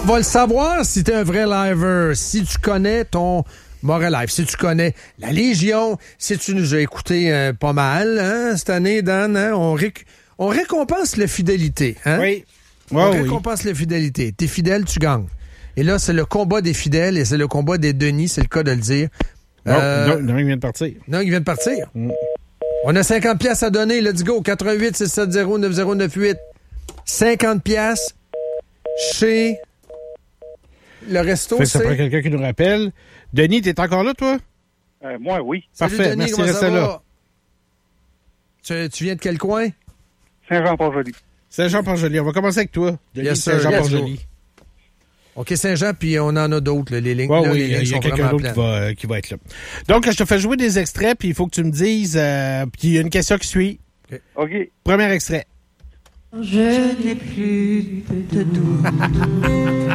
va le savoir si t'es un vrai liver, si tu connais ton Montréal Live, si tu connais la Légion, si tu nous as écouté pas mal cette année, Dan, hein, on récompense la fidélité. Hein? Oui. On récompense la fidélité. T'es fidèle, tu gagnes. Et là, c'est le combat des fidèles et c'est le combat des Denis, c'est le cas de le dire. Non, il vient de partir. Non, il vient de partir. On a 50 piastres à donner. Let's go. 88 670 9098. 50 piastres chez le resto. Ça prend quelqu'un qui nous rappelle. Denis, t'es encore là, toi? Moi, oui. Salut, Parfait. Denis, merci, comment restez ça là. va? Tu viens de quel coin? Saint-Jean-Port-Joli. Saint-Jean-Port-Joli. On va commencer avec toi. Denis, Yes, sir. Saint-Jean-Port-Joli. OK, Saint-Jean, puis on en a d'autres. Là. Les lignes, Ouais, là, oui, les lignes il y a sont quelqu'un vraiment d'autre qui va être là. Donc, je te fais jouer des extraits, puis il faut que tu me dises... puis il y a une question qui suit. OK. Premier extrait. Je n'ai plus de doute.